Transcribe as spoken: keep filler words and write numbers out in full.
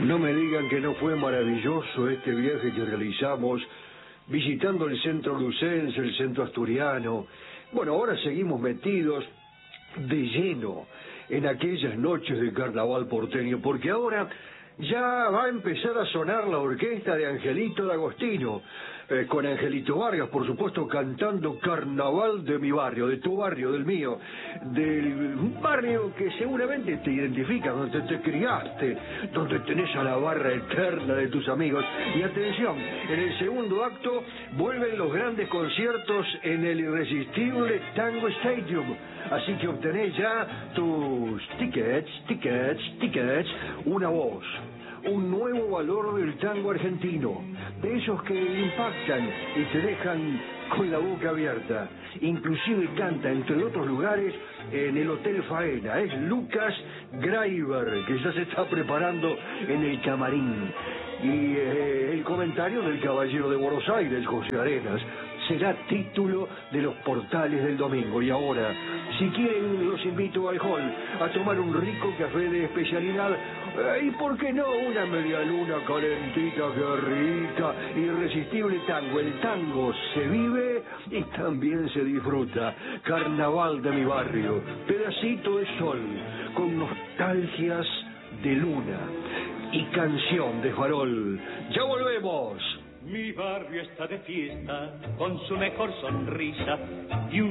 No me digan que no fue maravilloso este viaje que realizamos, visitando el centro lucense, el centro asturiano. Bueno, ahora seguimos metidos de lleno en aquellas noches de carnaval porteño, porque ahora ya va a empezar a sonar la orquesta de Angelito D'Agostino, eh, con Angelito Vargas, por supuesto, cantando Carnaval de mi barrio, de tu barrio, del mío, del barrio que seguramente te identifica, donde te criaste, donde tenés a la barra eterna de tus amigos. Y atención, en el segundo acto vuelven los grandes conciertos en el irresistible Tango Stadium, así que obtenés ya tus tickets, tickets, tickets, una voz, un nuevo valor del tango argentino, de esos que impactan y te dejan con la boca abierta. Inclusive canta, entre otros lugares, en el Hotel Faena. Es Lucas Graiber, que ya se está preparando en el camarín. Y eh, el comentario del caballero de Buenos Aires, José Arenas, será título de los portales del domingo. Y ahora, si quieren, los invito al hall a tomar un rico café de especialidad. Eh, y por qué no, una media luna calentita, que rica, irresistible tango. El tango se vive y también se disfruta. Carnaval de mi barrio, pedacito de sol, con nostalgias de luna y canción de farol. ¡Ya volvemos! Mi barrio está de fiesta, con su mejor sonrisa y un